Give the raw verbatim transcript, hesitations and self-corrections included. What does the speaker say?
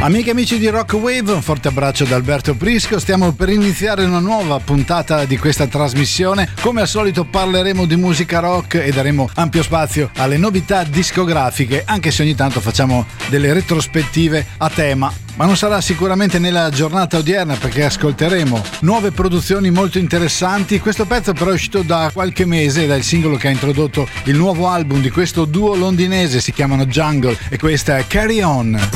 Amiche e amici di Rock Wave, un forte abbraccio da Alberto Prisco. Stiamo per iniziare una nuova puntata di questa trasmissione. Come al solito parleremo di musica rock e daremo ampio spazio alle novità discografiche, anche se ogni tanto facciamo delle retrospettive a tema. Ma non sarà sicuramente nella giornata odierna, perché ascolteremo nuove produzioni molto interessanti. Questo pezzo però è uscito da qualche mese, dal singolo che ha introdotto il nuovo album di questo duo londinese, si chiamano Jungle, e questa è Carry On.